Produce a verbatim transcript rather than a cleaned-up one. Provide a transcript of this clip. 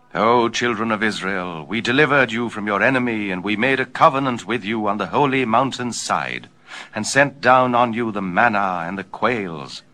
O children of Israel, we delivered you from your enemy, and we made a covenant with you on the holy mountain's side, and sent down on you the manna and the quails,